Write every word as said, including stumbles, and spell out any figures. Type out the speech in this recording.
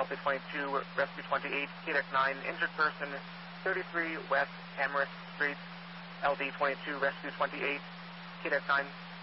L P twenty-two, Rescue twenty-eight, K D E C nine, injured person, thirty-three West Amherst Street, L D twenty-two, Rescue twenty-eight, K D E C nine.